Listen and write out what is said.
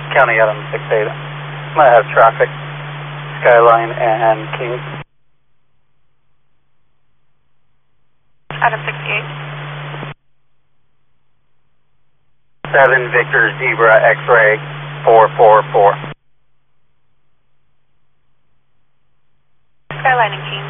County Adam 68. Might have traffic. Skyline and King. Adam 68. 7 Victor Zebra X-ray 444. Skyline and King.